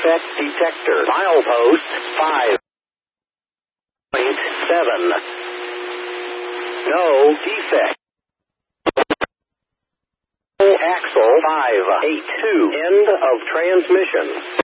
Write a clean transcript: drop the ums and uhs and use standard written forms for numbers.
defect detector. Milepost 5.7. No defect. Axle 582. End of transmission.